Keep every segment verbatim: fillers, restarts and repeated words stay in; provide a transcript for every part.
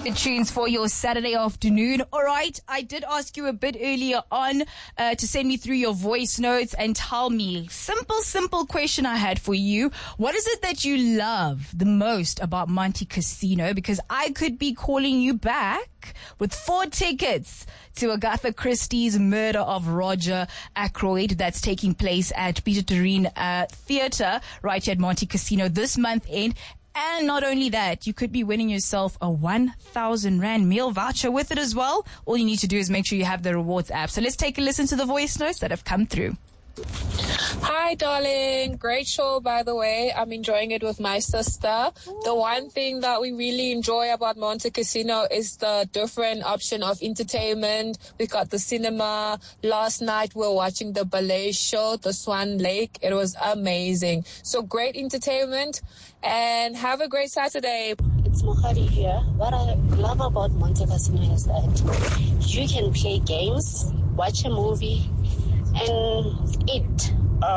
favorite tunes for your Saturday afternoon. All right, I did ask you a bit earlier on uh, to send me through your voice notes and tell me, simple, simple question I had for you. What is it that you love the most about Monte Casino? Because I could be calling you back with four tickets to Agatha Christie's Murder of Roger Ackroyd that's taking place at Peter Terrene uh, Theatre right here at Monte Casino this month end. And not only that, you could be winning yourself a one thousand rand meal voucher with it as well. All you need to do is make sure you have the rewards app. So let's take a listen to the voice notes that have come through. Hi, darling. Great show, by the way. I'm enjoying it with my sister. The one thing that we really enjoy about Monte Casino is the different option of entertainment. We got the cinema. Last night we were watching the ballet show, the Swan Lake. It was amazing. So great entertainment, and have a great Saturday. It's Mohari here. What I love about Monte Casino is that you can play games, watch a movie, and eat,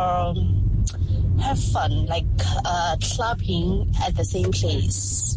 um, have fun, like uh, clubbing at the same place.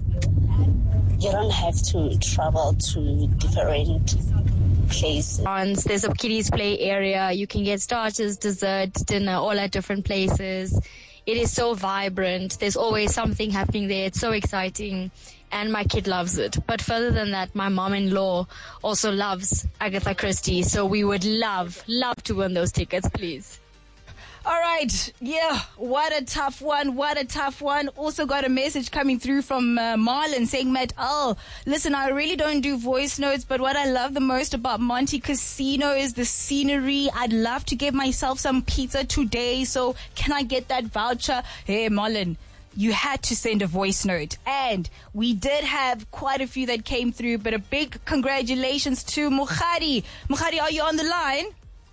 You don't have to travel to different places. There's a kiddies play area. You can get starters, dessert, dinner, all at different places. It is so vibrant. There's always something happening there. It's so exciting. And my kid loves it. But further than that, my mom-in-law also loves Agatha Christie. So we would love, love to win those tickets, please. All right. Yeah. What a tough one. What a tough one. Also got a message coming through from uh, Marlon saying, Matt, oh, listen, I really don't do voice notes, but what I love the most about Monte Casino is the scenery. I'd love to give myself some pizza today. So can I get that voucher? Hey, Marlon, you had to send a voice note. And we did have quite a few that came through, but a big congratulations to Mohari. Mohari, are you on the line?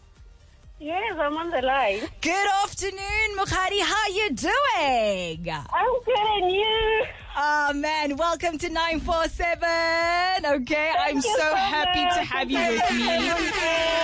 Yes, I'm on the line. Good afternoon, Mohari. How you doing? I'm good, and you? Oh, man. Welcome to nine four seven. Okay, Thank I'm so, so happy much. to have you with me.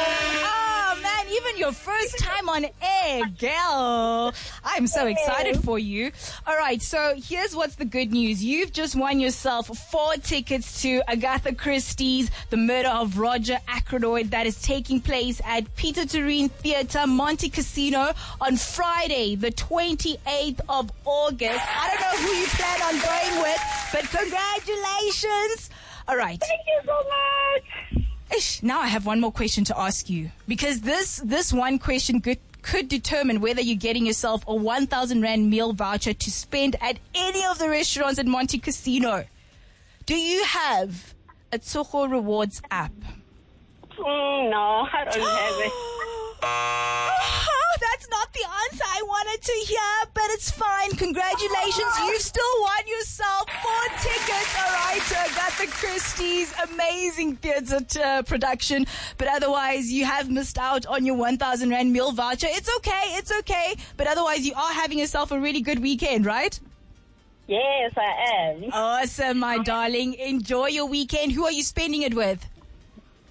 Oh, man, even your first time on air, girl. I'm so excited for you. All right, so here's what's the good news. You've just won yourself four tickets to Agatha Christie's The Murder of Roger Ackroyd that is taking place at Peter Terrene Theatre, Monte Casino on Friday, the twenty-eighth of August. I don't know who you plan on going with, but congratulations. All right. Thank you so much. Ish, now I have one more question to ask you, because this this one question could, could determine whether you're getting yourself a one thousand rand meal voucher to spend at any of the restaurants at Monte Casino. Do you have a Tsogo Rewards app? Mm, no, I don't have it. Oh, that's not the answer I wanted to hear, but it's fine. Congratulations. You've still won yourself four tickets, all right, to Agatha Christie's amazing theatre uh, production. But otherwise, you have missed out on your one thousand rand meal voucher. It's okay. It's okay. But otherwise, you are having yourself a really good weekend, right? Yes, I am. Awesome, my darling. Enjoy your weekend. Who are you spending it with?